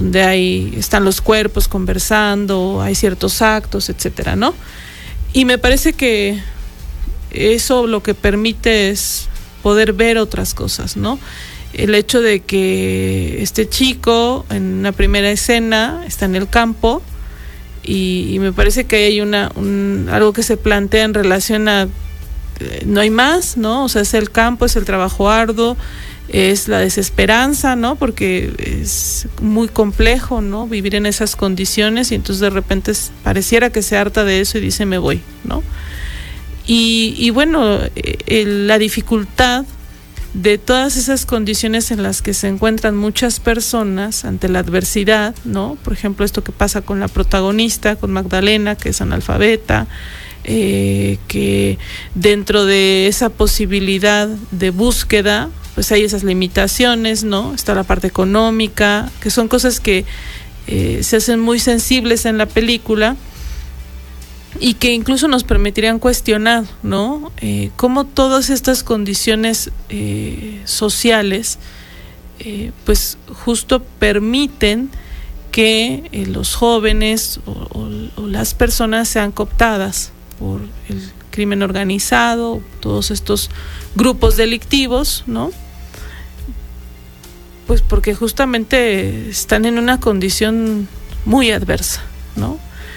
donde están los cuerpos conversando, hay ciertos actos, etcétera, ¿no? Y me parece que eso lo que permite es poder ver otras cosas, ¿no? El hecho de que este chico en una primera escena está en el campo y me parece que hay algo que se plantea en relación a no hay más, ¿no? O sea, es el campo, es el trabajo arduo, es la desesperanza, ¿no? Porque es muy complejo, ¿no? Vivir en esas condiciones y entonces de repente pareciera que se harta de eso y dice me voy, ¿no? Y bueno, la dificultad de todas esas condiciones en las que se encuentran muchas personas ante la adversidad, ¿no? Por ejemplo, esto que pasa con la protagonista, con Magdalena, que es analfabeta, que dentro de esa posibilidad de búsqueda, pues hay esas limitaciones, ¿no? Está la parte económica, que son cosas que se hacen muy sensibles en la película y que incluso nos permitirían cuestionar, ¿no? Cómo todas estas condiciones sociales, pues justo permiten que los jóvenes o las personas sean cooptadas por el crimen organizado, todos estos grupos delictivos, ¿no? Pues porque justamente están en una condición muy adversa, ¿no?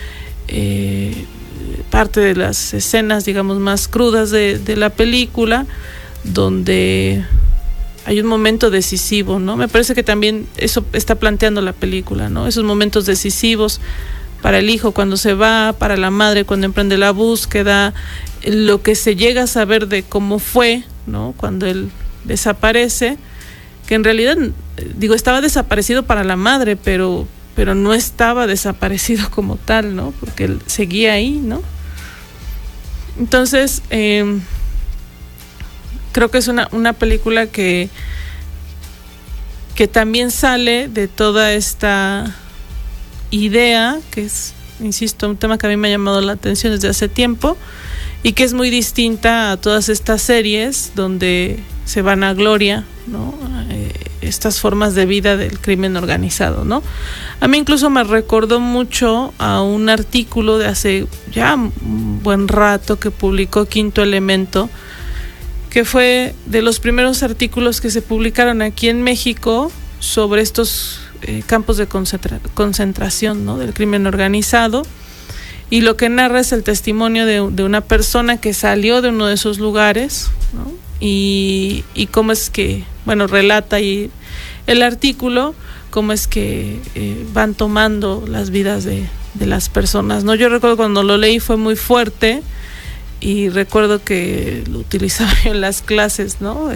Parte de las escenas, digamos, más crudas de la película, donde hay un momento decisivo, ¿no? Me parece que también eso está planteando la película, ¿no? Esos momentos decisivos para el hijo cuando se va, para la madre cuando emprende la búsqueda, lo que se llega a saber de cómo fue, ¿no? Cuando él desaparece, que en realidad, estaba desaparecido para la madre, pero no estaba desaparecido como tal, ¿no? Porque él seguía ahí, ¿no? Entonces, creo que es una película que también sale de toda esta idea, que es, insisto, un tema que a mí me ha llamado la atención desde hace tiempo y que es muy distinta a todas estas series donde se van a gloria, ¿no? Estas formas de vida del crimen organizado, ¿no? A mí incluso me recordó mucho a un artículo de hace ya un buen rato que publicó Quinto Elemento, que fue de los primeros artículos que se publicaron aquí en México sobre estos campos de concentración, ¿no? Del crimen organizado, y lo que narra es el testimonio de una persona que salió de uno de esos lugares, ¿no? Y cómo es que, relata ahí el artículo, cómo es que van tomando las vidas de las personas, ¿no? Yo recuerdo cuando lo leí fue muy fuerte y recuerdo que lo utilizaba yo en las clases, ¿no?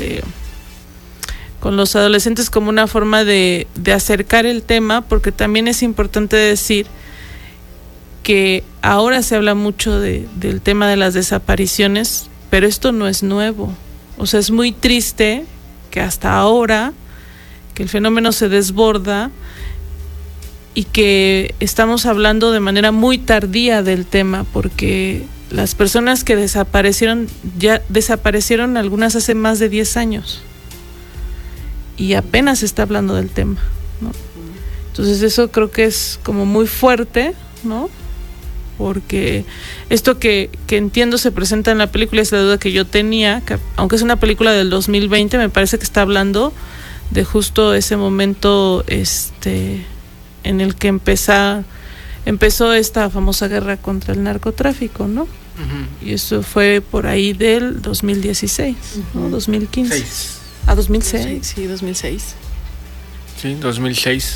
Con los adolescentes como una forma de acercar el tema, porque también es importante decir que ahora se habla mucho del tema de las desapariciones, pero esto no es nuevo. O sea, es muy triste que hasta ahora, que el fenómeno se desborda y que estamos hablando de manera muy tardía del tema, porque las personas que desaparecieron, ya desaparecieron algunas hace más de 10 años y apenas se está hablando del tema, ¿no? Entonces eso creo que es como muy fuerte, ¿no? Porque esto que entiendo se presenta en la película es la duda que yo tenía, que aunque es una película del 2020, me parece que está hablando de justo ese momento en el que empezó esta famosa guerra contra el narcotráfico, ¿no? Uh-huh. Y eso fue por ahí del 2016, uh-huh. ¿no? 2015. 6. Ah, 2006. Sí, 2006. Sí, 2006.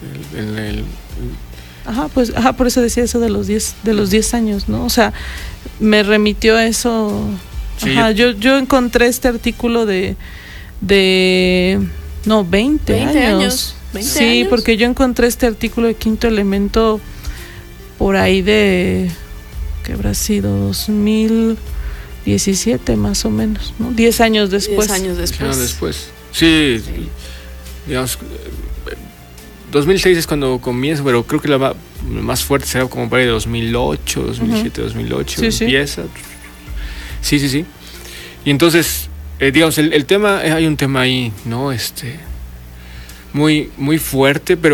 Por eso decía eso de los 10 años, ¿no? O sea, me remitió a eso. Sí. Ajá, yo encontré este artículo de 20 años. 20 sí, años. Porque yo encontré este artículo de Quinto Elemento por ahí de, ¿qué habrá sido? 2017 más o menos, ¿no? 10 años después. 10 años después. Sí, digamos, 2006 es cuando comienza, pero creo que la más fuerte será como para el 2008, 2007, uh-huh. 2008, sí, empieza. Sí. Y entonces, digamos, el tema, hay un tema ahí, ¿no? Muy, muy fuerte, pero